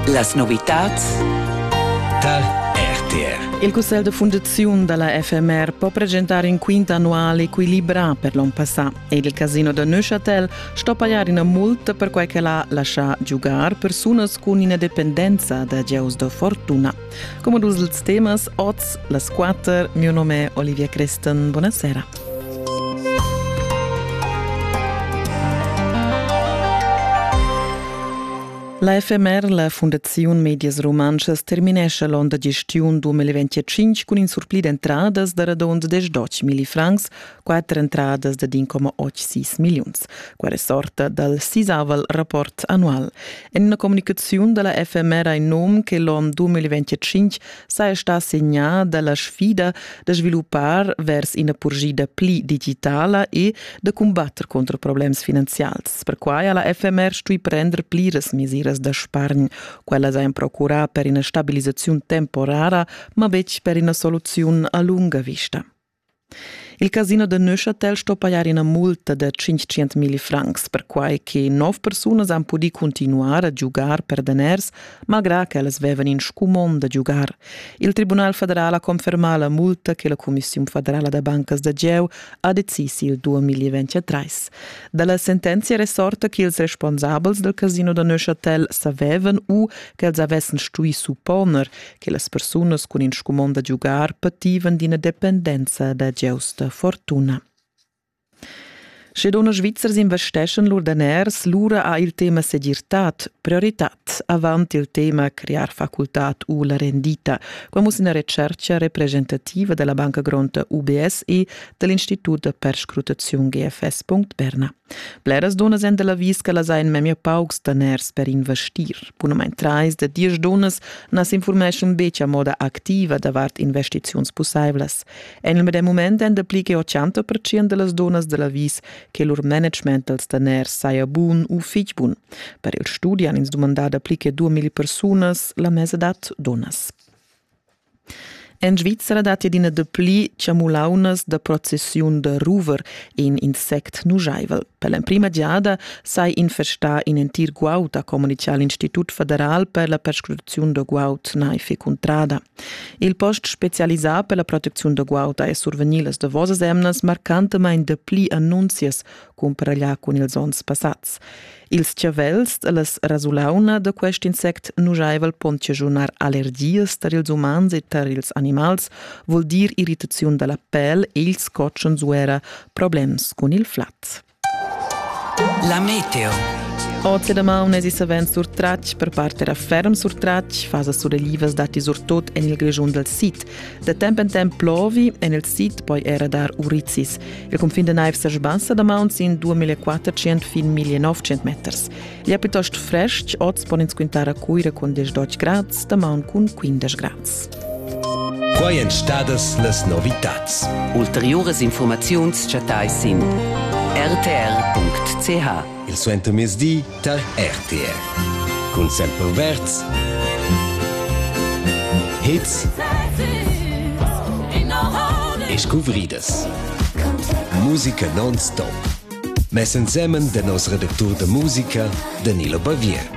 Las novitats da RTR. Il Consiglio de Fundazione della FMR può presentare in quinta annuale equilibra per l'anno passato e il casino de Neuchâtel sta pagando una multa per quel che l'ha lasciato giocare persone con indipendenza da geus de fortuna. Come dus els temas, oggi la squatter, mio nome è Olivia Cresten, buonasera. La FMR, la Fundazione Medias Romanches, terminesce l'anno de gestione 2025 con un surplus di entrate da redonda di 12.000 francs, 4 entrate di 1,86 milioni. Quella sorta dal sisavel rapport annuale. In una comunicazione della FMR in nome che l'anno 2025 sta segnata dalla sfida di sviluppare verso una purgida pli digitale e di combattere contro problemi finanziari. Per cui la FMR sta prendere pli misure da spargn, quella sa in procura per una stabilizzazione temporanea, ma bec per una soluzione a lunga vista. Il casino de Neuchâtel sta pagare una multa di 500.000 francs, per cui che 9 persone hanno potuto continuare a giocare per deners, malgrado che elles avevano in scumon da giocare. Il Tribunale Federale ha confermato la multa che la Commissione Federale de Bancas de Geu ha deciso il 2023. Dalla sentenza risorta che i responsabili del casino de Neuchâtel sapevano o che els avessero stui supponer che le persone con in scumon da giocare pativano di una dipendenza da geus de fortuna. Se donne Svizzers investeschen lur deners, lura ha il tema segirtat, prioritat, avanti il tema crear facultat u la rendita, come una ricerca representativa della Banca Gronta UBS e dell'Istituto de Perscrutazione GFS. Berna. Bleras donnes en della vis che la sain memia paucs deners per investir. Punament trais de 10 donnes nas information becia moda activa davart investizions possibles. En il medem moment en deplique 80% de las donnes della vis che lur management als deners saia bun u fich bun. Per il studi han ins domandat applique 2.000 personas, la mesa dat donnes. En Svizzera dati adina de pli ciamulaunas da processiun de ruver in insect nujaivel. Per la prima giada sai infesta in entir guaut a comunicar l'Institut Federal per la perscrutazione de guaut nai fecuntrada. Il post specialisat per la protezione de guaut a survenilas de vosas emnas marcantemein de pli annunzias comparellar con ils ons passats. Ils chavels las rasulauna de quest insect nujaivel pon cagiunar allergias ter ils umans e ter ils animals, vuol dir irritazione della pelle e ils cotchen zuera problems con il flat. La meteo. Oggi e demà un'esi savent sur tracch per parte era ferm sur tracch, fasa sur le livas dati sur tot en il grigion del sit. De temp en temp plovi en il sit poi era dar urizis. Il confin de naiv sa sbassa da mauns in 2400 fin 1900 meters. Gli è piuttosto fresh, oggi ponen squintare a cuire con 12 grads, da maun con 15 grads. Quai en stadas las novitats. Ulteriores informazions chatais in rtr.ch. Il suento mesdì da RTR. Con sempre verts. Hits. E scuvridas. Musica non-stop. Mes insieme del nostro redactor de musica, Danilo Bavier.